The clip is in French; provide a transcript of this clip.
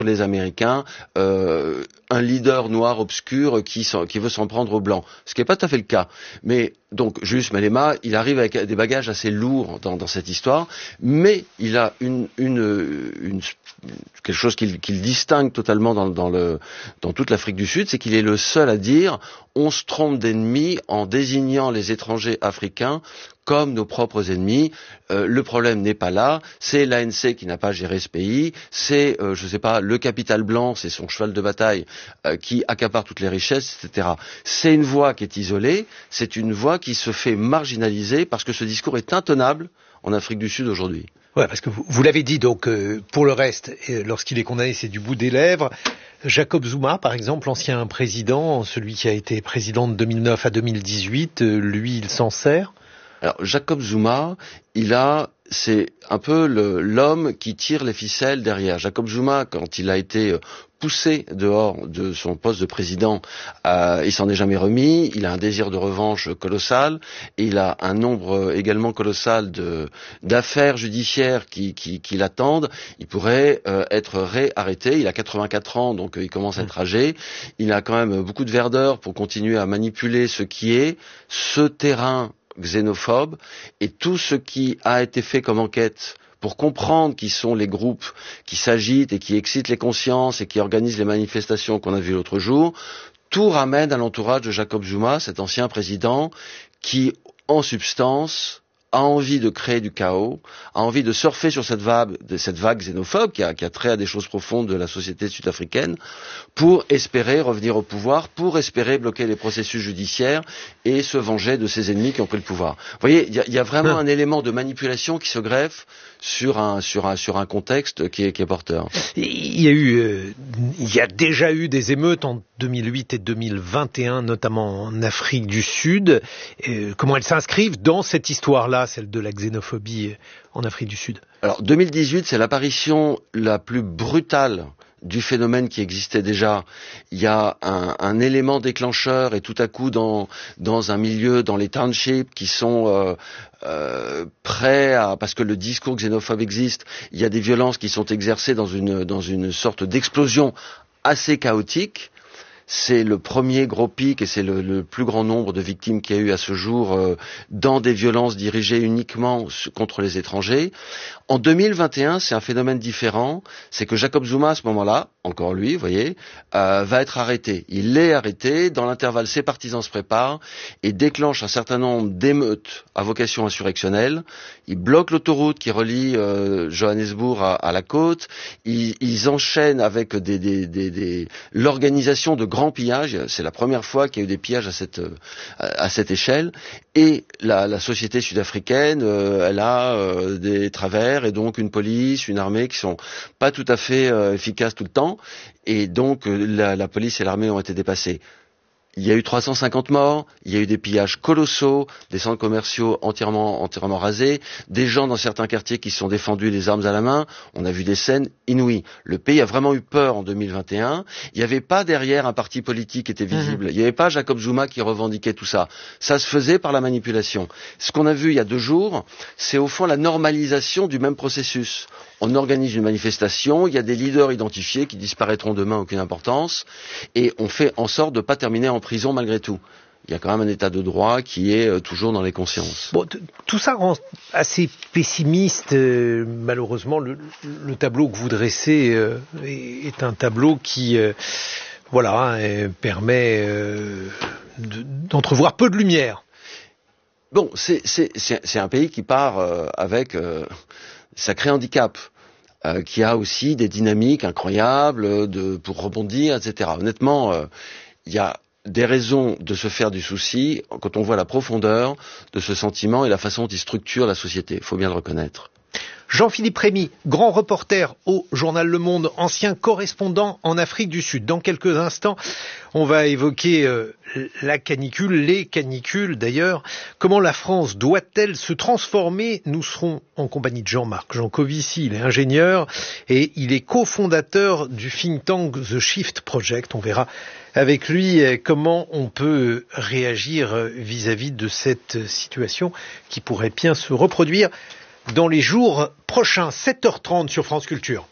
les Américains, un leader noir obscur qui veut s'en prendre aux Blancs. Ce qui n'est pas tout à fait le cas. Mais donc, Julius Malema, il arrive avec des bagages assez lourds dans cette histoire, mais il a quelque chose qui le distingue totalement dans toute l'Afrique du Sud, c'est qu'il est le seul à dire on se trompe d'ennemis en désignant les étrangers africains comme nos propres ennemis. Le problème n'est pas là, c'est l'ANC qui n'a pas géré ce pays, c'est, le capital blanc, c'est son cheval de bataille qui accapare toutes les richesses, etc. C'est une voix qui est isolée, c'est une voix qui se fait marginaliser parce que ce discours est intenable en Afrique du Sud aujourd'hui. Ouais, parce que vous l'avez dit, donc pour le reste, lorsqu'il est condamné, c'est du bout des lèvres. Jacob Zuma, par exemple, l'ancien président, celui qui a été président de 2009 à 2018, lui, il s'en sert. Alors, Jacob Zuma, c'est un peu l'homme qui tire les ficelles derrière. Jacob Zuma, quand il a été poussé dehors de son poste de président, il s'en est jamais remis, il a un désir de revanche colossal, et il a un nombre également colossal d'affaires judiciaires qui l'attendent. Il pourrait être réarrêté, il a 84 ans, donc il commence à être âgé, il a quand même beaucoup de verdeur pour continuer à manipuler ce qui est ce terrain xénophobe, et tout ce qui a été fait comme enquête pour comprendre qui sont les groupes qui s'agitent et qui excitent les consciences et qui organisent les manifestations qu'on a vues l'autre jour, tout ramène à l'entourage de Jacob Zuma, cet ancien président qui, en substance, a envie de créer du chaos, a envie de surfer sur cette vague xénophobe qui a trait à des choses profondes de la société sud-africaine, pour espérer revenir au pouvoir, pour espérer bloquer les processus judiciaires et se venger de ses ennemis qui ont pris le pouvoir. Vous voyez, il y a vraiment un élément de manipulation qui se greffe sur un contexte qui est porteur. Il y a déjà eu des émeutes en 2008 et 2021, notamment en Afrique du Sud. Comment elles s'inscrivent dans cette histoire-là, celle de la xénophobie en Afrique du Sud? Alors, 2018, c'est l'apparition la plus brutale du phénomène qui existait déjà. Il y a un élément déclencheur, et tout à coup dans un milieu, dans les townships qui sont prêts à, parce que le discours xénophobe existe, il y a des violences qui sont exercées dans une sorte d'explosion assez chaotique. C'est le premier gros pic et c'est le plus grand nombre de victimes qu'il y a eu à ce jour dans des violences dirigées uniquement contre les étrangers. En 2021, c'est un phénomène différent, c'est que Jacob Zuma, à ce moment-là, encore lui, vous voyez, va être arrêté. Il est arrêté, dans l'intervalle, ses partisans se préparent et déclenchent un certain nombre d'émeutes à vocation insurrectionnelle. Ils bloquent l'autoroute qui relie Johannesburg à la côte. Ils enchaînent avec l'organisation de grands pillages. C'est la première fois qu'il y a eu des pillages à cette échelle. Et la société sud-africaine, elle a des travers et donc une police, une armée qui sont pas tout à fait efficaces tout le temps. Et donc la police et l'armée ont été dépassées. Il y a eu 350 morts, il y a eu des pillages colossaux, des centres commerciaux entièrement rasés, des gens dans certains quartiers qui se sont défendus les armes à la main. On a vu des scènes inouïes. Le pays a vraiment eu peur en 2021. Il n'y avait pas derrière un parti politique qui était visible. Il n'y avait pas Jacob Zuma qui revendiquait tout ça. Ça se faisait par la manipulation. Ce qu'on a vu il y a 2 jours, c'est au fond la normalisation du même processus. On organise une manifestation, il y a des leaders identifiés qui disparaîtront demain, aucune importance, et on fait en sorte de ne pas terminer en prison malgré tout. Il y a quand même un état de droit qui est toujours dans les consciences. Bon, tout ça rend assez pessimiste. Malheureusement, le tableau que vous dressez est un tableau qui permet d'entrevoir peu de lumière. Bon, c'est un pays qui part avec sacré handicap, qui a aussi des dynamiques incroyables pour rebondir, etc. Honnêtement, il y a des raisons de se faire du souci quand on voit la profondeur de ce sentiment et la façon dont il structure la société. Il faut bien le reconnaître. Jean-Philippe Rémy, grand reporter au journal Le Monde, ancien correspondant en Afrique du Sud. Dans quelques instants, on va évoquer la canicule, les canicules d'ailleurs. Comment la France doit-elle se transformer? Nous serons en compagnie de Jean-Marc Jancovici, il est ingénieur et il est cofondateur du think tank The Shift Project. On verra avec lui comment on peut réagir vis-à-vis de cette situation qui pourrait bien se reproduire dans les jours prochains. 7h30 sur France Culture.